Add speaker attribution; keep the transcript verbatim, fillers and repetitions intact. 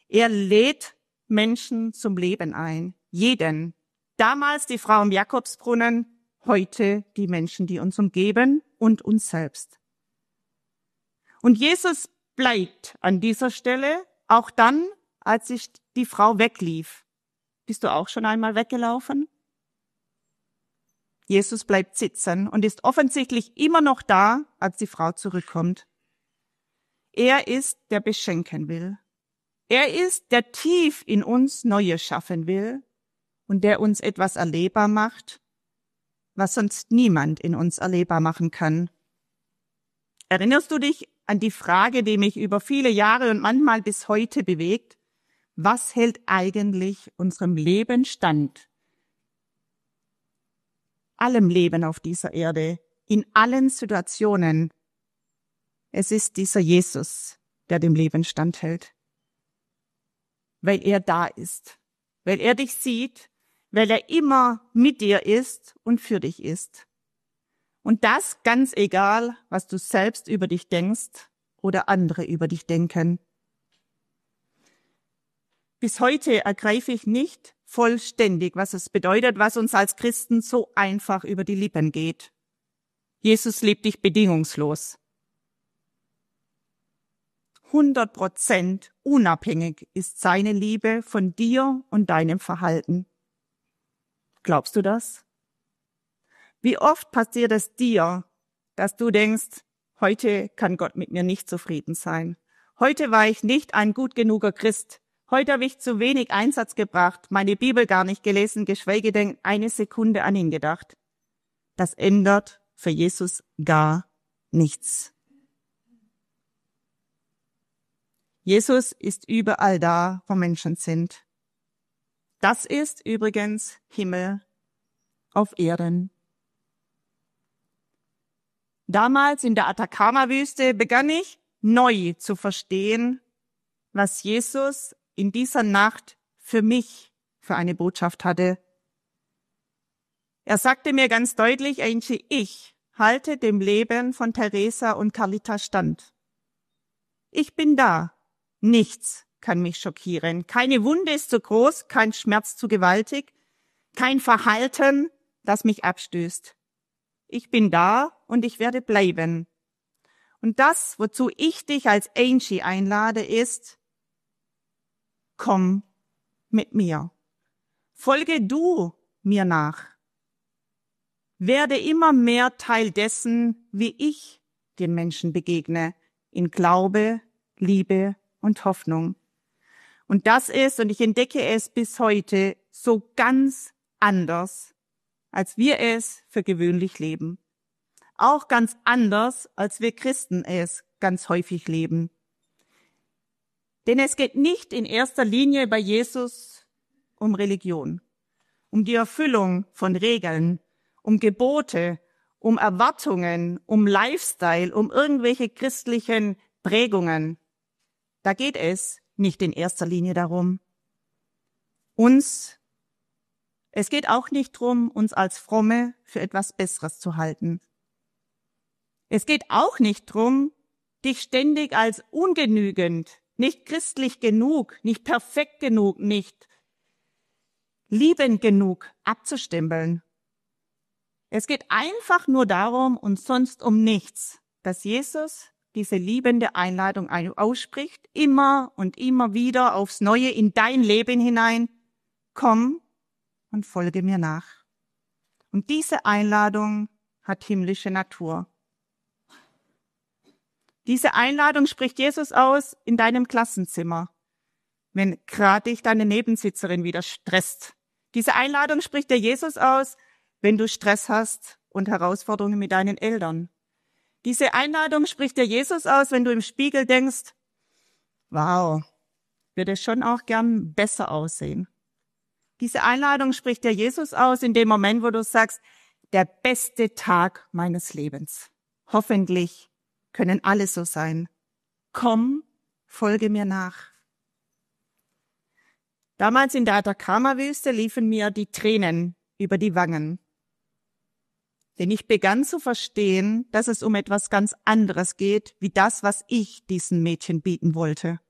Speaker 1: Er lädt Menschen zum Leben ein. Jeden. Damals die Frau im Jakobsbrunnen, heute die Menschen, die uns umgeben und uns selbst. Und Jesus bleibt an dieser Stelle, auch dann, als sich die Frau weglief. Bist du auch schon einmal weggelaufen? Jesus bleibt sitzen und ist offensichtlich immer noch da, als die Frau zurückkommt. Er ist, der beschenken will. Er ist, der tief in uns Neues schaffen will und der uns etwas erlebbar macht, was sonst niemand in uns erlebbar machen kann. Erinnerst du dich an die Frage, die mich über viele Jahre und manchmal bis heute bewegt? Was hält eigentlich unserem Leben stand? Allem Leben auf dieser Erde, in allen Situationen. Es ist dieser Jesus, der dem Leben standhält. Weil er da ist, weil er dich sieht, weil er immer mit dir ist und für dich ist. Und das ganz egal, was du selbst über dich denkst oder andere über dich denken. Bis heute ergreife ich nicht vollständig, was es bedeutet, was uns als Christen so einfach über die Lippen geht. Jesus liebt dich bedingungslos. hundert Prozent unabhängig ist seine Liebe von dir und deinem Verhalten. Glaubst du das? Wie oft passiert es dir, dass du denkst, heute kann Gott mit mir nicht zufrieden sein. Heute war ich nicht ein gut genuger Christ. Heute habe ich zu wenig Einsatz gebracht, meine Bibel gar nicht gelesen, geschweige denn eine Sekunde an ihn gedacht. Das ändert für Jesus gar nichts. Jesus ist überall da, wo Menschen sind. Das ist übrigens Himmel auf Erden. Damals in der Atacama-Wüste begann ich neu zu verstehen, was Jesus in dieser Nacht für mich für eine Botschaft hatte. Er sagte mir ganz deutlich, Angie, ich halte dem Leben von Teresa und Carlita stand. Ich bin da. Nichts kann mich schockieren. Keine Wunde ist zu groß, kein Schmerz zu gewaltig, kein Verhalten, das mich abstößt. Ich bin da und ich werde bleiben. Und das, wozu ich dich als Angie einlade, ist, komm mit mir. Folge du mir nach. Werde immer mehr Teil dessen, wie ich den Menschen begegne, in Glaube, Liebe und Hoffnung. Und das ist, und ich entdecke es bis heute, so ganz anders, als wir es für gewöhnlich leben. Auch ganz anders, als wir Christen es ganz häufig leben. Denn es geht nicht in erster Linie bei Jesus um Religion, um die Erfüllung von Regeln, um Gebote, um Erwartungen, um Lifestyle, um irgendwelche christlichen Prägungen. Da geht es nicht in erster Linie darum. Uns, es geht auch nicht darum, uns als Fromme für etwas Besseres zu halten. Es geht auch nicht darum, dich ständig als ungenügend, nicht christlich genug, nicht perfekt genug, nicht liebend genug abzustempeln. Es geht einfach nur darum und sonst um nichts, dass Jesus diese liebende Einladung ausspricht, immer und immer wieder aufs Neue in dein Leben hinein. Komm und folge mir nach. Und diese Einladung hat himmlische Natur. Diese Einladung spricht Jesus aus in deinem Klassenzimmer, wenn gerade dich deine Nebensitzerin wieder stresst. Diese Einladung spricht dir Jesus aus, wenn du Stress hast und Herausforderungen mit deinen Eltern. Diese Einladung spricht dir Jesus aus, wenn du im Spiegel denkst, wow, würde schon auch gern besser aussehen. Diese Einladung spricht dir Jesus aus in dem Moment, wo du sagst, der beste Tag meines Lebens. Hoffentlich können alle so sein. Komm, folge mir nach. Damals in der Atacama-Wüste liefen mir die Tränen über die Wangen. Denn ich begann zu verstehen, dass es um etwas ganz anderes geht, wie das, was ich diesen Mädchen bieten wollte.